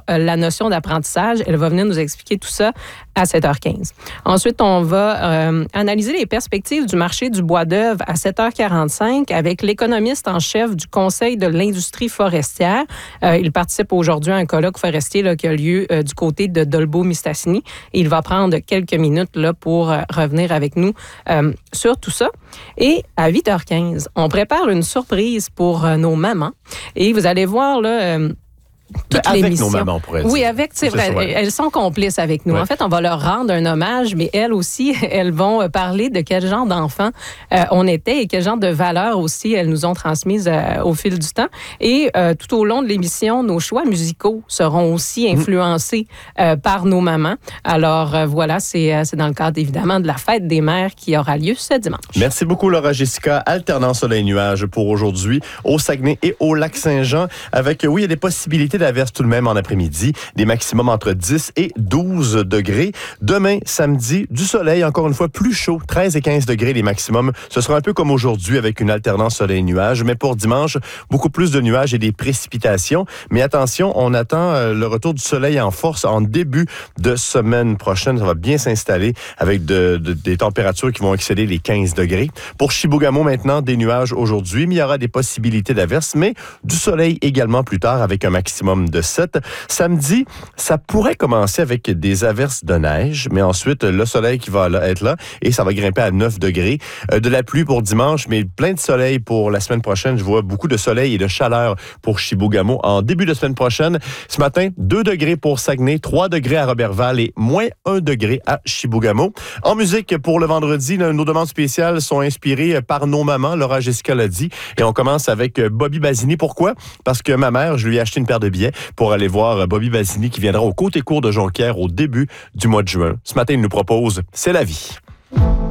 la notion d'apprentissage. Elle va venir nous expliquer tout ça à 7h15. Ensuite, on va analyser les perspectives du marché du bois d'œuvre à 7h45 avec l'économiste en chef du Conseil de l'industrie forestière. Il participe aujourd'hui à un colloque forestier là, qui a lieu du côté de Dolbeau-Mistassini. Et il va prendre quelques minutes là, pour revenir avec nous sur tout ça. Et à 8h15, on prépare une surprise pour nos mamans. Et vous allez voir là... avec nos mamans, on pourrait dire. Oui, c'est vrai. Elles sont complices avec nous. Ouais. En fait, on va leur rendre un hommage, mais elles aussi, elles vont parler de quel genre d'enfants on était et quel genre de valeurs aussi elles nous ont transmises au fil du temps. Et tout au long de l'émission, nos choix musicaux seront aussi influencés par nos mamans. Alors voilà, c'est dans le cadre évidemment de la fête des mères qui aura lieu ce dimanche. Merci beaucoup Laura Jessica. Alternant soleil-nuage pour aujourd'hui au Saguenay et au Lac-Saint-Jean avec, oui, il y a des possibilités d'averses tout de même en après-midi, des maximums entre 10 et 12 degrés. Demain, samedi, du soleil, encore une fois, plus chaud, 13 et 15 degrés les maximums. Ce sera un peu comme aujourd'hui avec une alternance soleil-nuage, mais pour dimanche, beaucoup plus de nuages et des précipitations. Mais attention, on attend le retour du soleil en force en début de semaine prochaine. Ça va bien s'installer avec des températures qui vont excéder les 15 degrés. Pour Chibougamau, maintenant, des nuages aujourd'hui, mais il y aura des possibilités d'averses, mais du soleil également plus tard avec un maximum de 7. Samedi, ça pourrait commencer avec des averses de neige, mais ensuite, le soleil qui va être là et ça va grimper à 9 degrés. De la pluie pour dimanche, mais plein de soleil pour la semaine prochaine. Je vois beaucoup de soleil et de chaleur pour Chibougamau en début de semaine prochaine. Ce matin, 2 degrés pour Saguenay, 3 degrés à Robertval et moins 1 degré à Chibougamau. En musique, pour le vendredi, nos demandes spéciales sont inspirées par nos mamans. Laura Jessica l'a dit. Et on commence avec Bobby Basini. Pourquoi? Parce que ma mère, je lui ai acheté une paire de billets pour aller voir Bobby Basini qui viendra au Côté-Court de Jonquière au début du mois de juin. Ce matin, il nous propose « C'est la vie ».